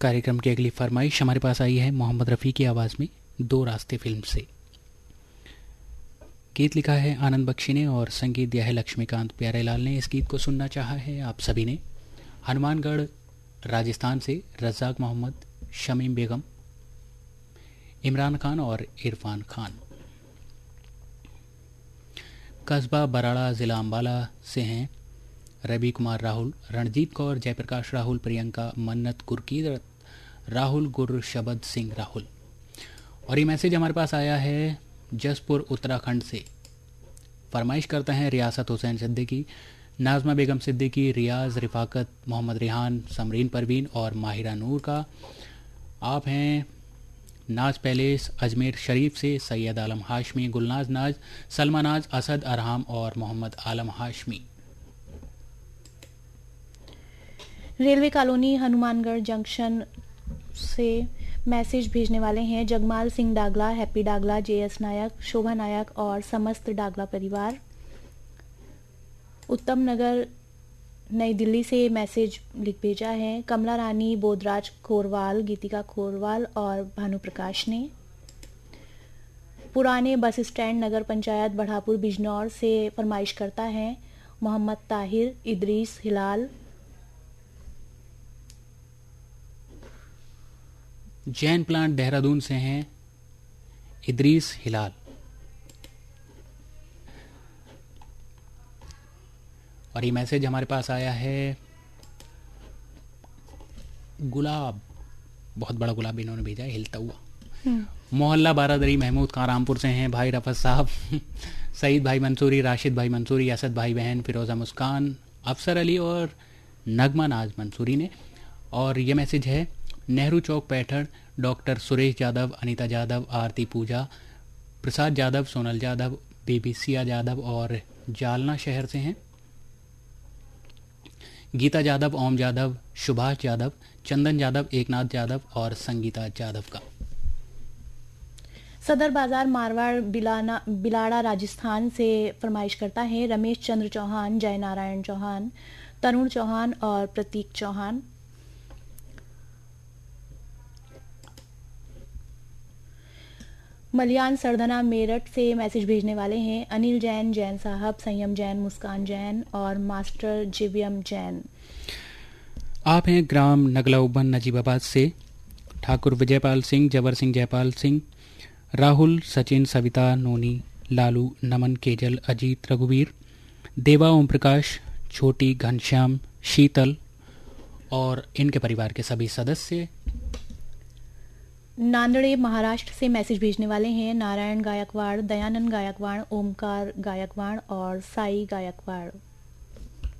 कार्यक्रम की अगली फरमाइश हमारे पास आई है मोहम्मद रफ़ी की आवाज़ में दो रास्ते फिल्म से। गीत लिखा है आनंद बख्शी ने और संगीत दिया है लक्ष्मीकांत प्यारेलाल ने। इस गीत को सुनना चाहा है आप सभी ने हनुमानगढ़ राजस्थान से रज़ाक मोहम्मद, शमीम बेगम, इमरान खान और इरफान खान। कस्बा बराड़ा ज़िला अम्बाला से हैं रवि कुमार राहुल, रणजीत कौर, जयप्रकाश राहुल, प्रियंका, मन्नत कुरकीरत राहुल, गुरशबद सिंह राहुल। और ये मैसेज हमारे पास आया है जसपुर उत्तराखंड से। फरमाइश करते हैं रियासत हुसैन सिद्दीकी, नाज़मा बेगम सिद्दीकी, रियाज, रिफाकत, मोहम्मद रिहान, समरीन परवीन और माहिरा नूर का। आप हैं नाज पैलेस अजमेर शरीफ से सैयद आलम हाशमी, गुलनाज नाज, सलमा नाज, असद अरहाम और मोहम्मद आलम Hashmi. Railway colony Hanumangarh junction से मैसेज भेजने वाले हैं जगमाल सिंह डागला, हैप्पी डागला, जेएस नायक, शोभा नायक और समस्त डागला परिवार। उत्तम नगर नई दिल्ली से मैसेज लिख भेजा है कमला रानी, बोधराज खोरवाल, गीतिका खोरवाल और भानु प्रकाश ने। पुराने बस स्टैंड नगर पंचायत बढ़ापुर बिजनौर से फरमाइश करता है मोहम्मद ताहिर, इदरीस हिलाल। जैन प्लांट देहरादून से हैं इदरीस हिलाल। और ये मैसेज हमारे पास आया है गुलाब, बहुत बड़ा गुलाब इन्होंने भेजा है हिलता हुआ। मोहल्ला बारादरी महमूद खां रामपुर से हैं भाई रफत साहब, सईद भाई मंसूरी, राशिद भाई मंसूरी, असद भाई बहन, फिरोज़ा मुस्कान, अफसर अली और नगमा नाज मंसूरी ने। और ये मैसेज है नेहरू चौक पैठण डॉक्टर सुरेश यादव, अनीता यादव, आरती पूजा, प्रसाद यादव, सोनल यादव, बेबी सिया यादव और जालना शहर से हैं गीता यादव, ओम यादव, सुभाष यादव, चंदन यादव, एकनाथ यादव और संगीता यादव का। सदर बाजार मारवाड़ बिलाड़ा राजस्थान से फरमाइश करता है रमेश चंद्र चौहान, जय नारायण चौहान, तरुण चौहान और प्रतीक चौहान। मलियान सरदना मेरठ से मैसेज भेजने वाले हैं अनिल जैन, जैन साहब, संयम जैन, मुस्कान जैन और मास्टर जीवीएम जैन। आप हैं ग्राम नगलाउबन नजीबाबाद से ठाकुर विजयपाल सिंह, जवर सिंह, जयपाल सिंह, राहुल, सचिन, सविता, नोनी, लालू, नमन, केजल, अजीत, रघुवीर, देवा, ओम प्रकाश, छोटी, घनश्याम, शीतल और इनके परिवार के सभी सदस्य। नांदेड़ महाराष्ट्र से मैसेज भेजने वाले हैं नारायण गायकवाड़, दयानंद गायकवाड़, ओमकार गायकवाड़ और साई गायकवाड़।